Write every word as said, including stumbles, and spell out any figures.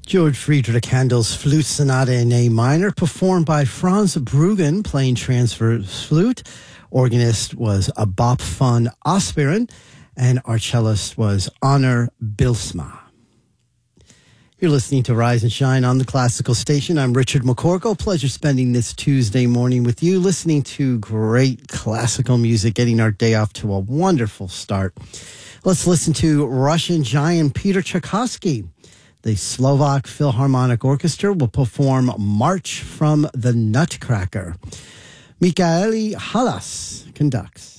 Georg Friedrich Handel's Flute Sonata in A minor, performed by Franz Bruggen, playing transverse flute. Organist was Bob von Asperen, and our cellist was Honor Bilsma. You're listening to Rise and Shine on the Classical Station. I'm Richard McCorkle. Pleasure spending this Tuesday morning with you, listening to great classical music, getting our day off to a wonderful start. Let's listen to Russian giant Peter Tchaikovsky. The Slovak Philharmonic Orchestra will perform March from the Nutcracker. Mikaeli Halas conducts.